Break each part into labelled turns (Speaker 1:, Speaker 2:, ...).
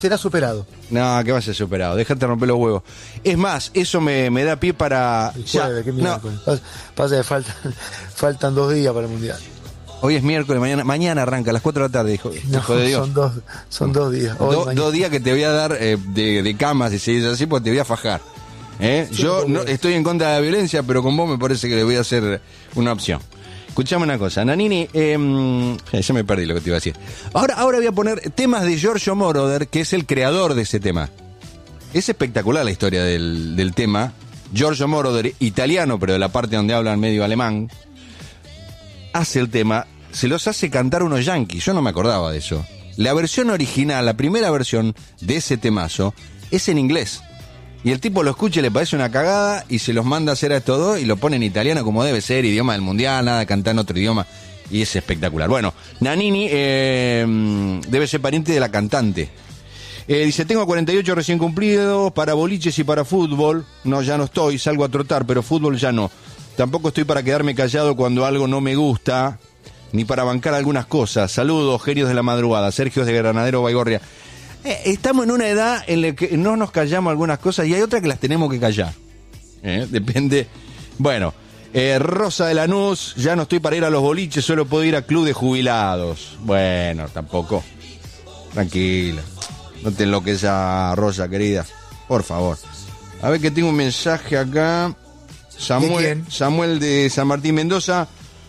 Speaker 1: será superado.
Speaker 2: No, que va a ser superado, déjate romper los huevos. Es más, eso me da pie para...
Speaker 1: El jueves, ¿qué miércoles? Pasa que faltan 2 días para el Mundial.
Speaker 2: Hoy es miércoles, mañana arranca a las 4 de la tarde, hijo de Dios.
Speaker 1: Son 2 días.
Speaker 2: 2 días que te voy a dar de cama, si seguís así, porque te voy a fajar. Sí, yo no estoy en contra de la violencia, pero con vos me parece que le voy a hacer una opción. Escuchame una cosa, Nanini, ya me perdí lo que te iba a decir. Ahora voy a poner temas de Giorgio Moroder, que es el creador de ese tema. Es espectacular la historia del tema. Giorgio Moroder, italiano, pero de la parte donde hablan medio alemán, hace el tema, se los hace cantar unos yanquis. Yo no me acordaba de eso. La versión original, la primera versión de ese temazo, es en inglés. Y el tipo lo escucha y le parece una cagada y se los manda a hacer a estos dos y lo pone en italiano como debe ser, idioma del mundial, nada de cantar en otro idioma. Y es espectacular. Bueno, Nanini debe ser pariente de la cantante. Dice, tengo 48 recién cumplidos para boliches y para fútbol. No, ya no estoy, salgo a trotar, pero fútbol ya no. Tampoco estoy para quedarme callado cuando algo no me gusta, ni para bancar algunas cosas. Saludos, genios de la madrugada. Sergio de Granadero Baigorria. Estamos en una edad en la que no nos callamos algunas cosas y hay otras que las tenemos que callar. Depende. Bueno, Rosa de Lanús, ya no estoy para ir a los boliches, solo puedo ir a club de jubilados. Bueno, tampoco. Tranquila. No te enloquezas, Rosa, querida. Por favor. A ver que tengo un mensaje acá. Samuel de San Martín Mendoza.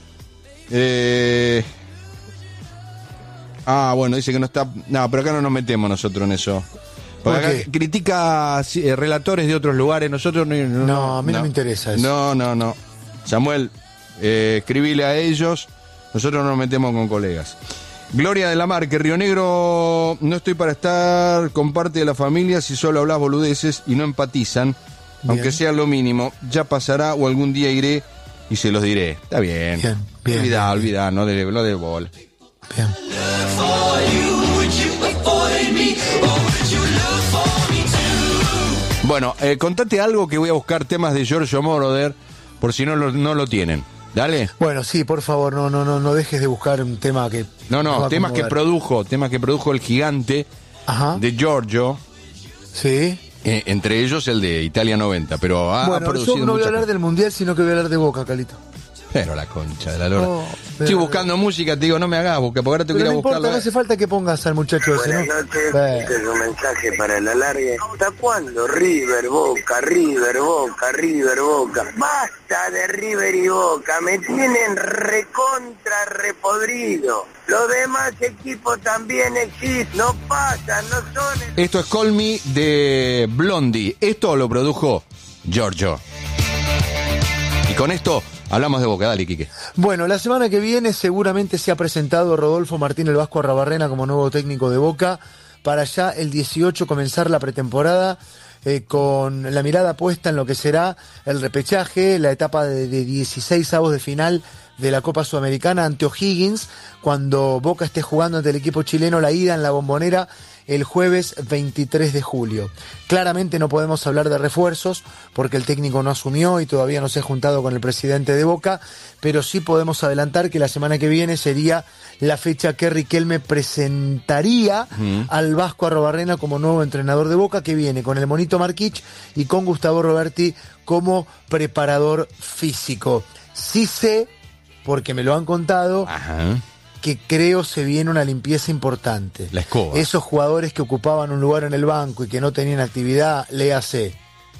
Speaker 2: Bueno, dice que no está... No, pero acá no nos metemos nosotros en eso. Porque acá critica relatores de otros lugares. Nosotros
Speaker 1: no, a mí no me interesa eso.
Speaker 2: No. Samuel, escribile a ellos. Nosotros no nos metemos con colegas. Gloria de la Mar, que Río Negro no estoy para estar con parte de la familia si solo hablas boludeces y no empatizan. Bien. Aunque sea lo mínimo. Ya pasará o algún día iré y se los diré. Está bien. Olvidá, no de bola.
Speaker 1: Bien.
Speaker 2: Bueno, contate algo que voy a buscar temas de Giorgio Moroder por si no lo tienen. Dale.
Speaker 1: Bueno, sí, por favor, no dejes de buscar un tema que...
Speaker 2: No, temas que produjo el gigante.
Speaker 1: Ajá.
Speaker 2: De Giorgio.
Speaker 1: Sí.
Speaker 2: Entre ellos el de Italia 90, pero ha producido
Speaker 1: yo no voy a hablar del Mundial, sino que voy a hablar de Boca, Calito.
Speaker 2: Pero la concha de la lora. Estoy buscando música, te digo, no me hagas buscar, porque ahora tengo que ir a buscarla.
Speaker 1: No hace falta que pongas al muchacho ese, ¿no?
Speaker 3: Buenas noches, este es un mensaje para el alargue. ¿Hasta cuándo? River, Boca. Basta de River y Boca, me tienen recontra repodrido. Los demás equipos también existen, no pasan, no son...
Speaker 2: Esto es Call Me de Blondie. Esto lo produjo Giorgio. Y con esto... hablamos de Boca, dale, Quique.
Speaker 1: Bueno, la semana que viene seguramente se ha presentado Rodolfo Martín el Vasco Arrabarrena como nuevo técnico de Boca, para ya el 18 comenzar la pretemporada, con la mirada puesta en lo que será el repechaje, la etapa de 16avos de final de la Copa Sudamericana ante O'Higgins, cuando Boca esté jugando ante el equipo chileno la ida en la Bombonera el jueves 23 de julio. Claramente no podemos hablar de refuerzos porque el técnico no asumió y todavía no se ha juntado con el presidente de Boca, pero sí podemos adelantar que la semana que viene sería la fecha que Riquelme presentaría al Vasco Arrabarrena como nuevo entrenador de Boca, que viene con el Monito Marquich y con Gustavo Roberti como preparador físico. Sí sé, porque me lo han contado, que creo se viene una limpieza importante.
Speaker 2: La escoba.
Speaker 1: Esos jugadores que ocupaban un lugar en el banco y que no tenían actividad, léase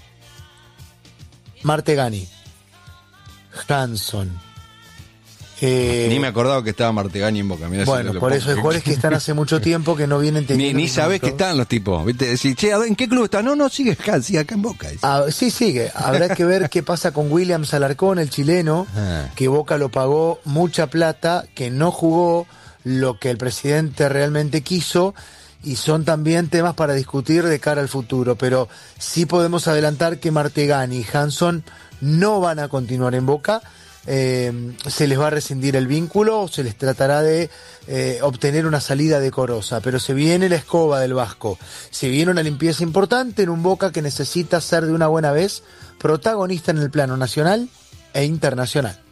Speaker 1: Martegani, Hanson.
Speaker 2: Ni me acordaba que estaba Martegani en Boca. Mirá,
Speaker 1: bueno, por eso hay jugadores que están hace mucho tiempo que no vienen teniendo...
Speaker 2: Ni sabés que están los tipos, ¿viste? Decís, che, ¿en qué club está? No, sigue acá en Boca.
Speaker 1: Sí, sigue. Habrá que ver qué pasa con Williams Alarcón, el chileno, que Boca lo pagó mucha plata, que no jugó lo que el presidente realmente quiso, y son también temas para discutir de cara al futuro. Pero sí podemos adelantar que Martegani y Hanson no van a continuar en Boca. Se les va a rescindir el vínculo, se les tratará de obtener una salida decorosa, pero se viene la escoba del Vasco, se viene una limpieza importante en un Boca que necesita ser de una buena vez protagonista en el plano nacional e internacional.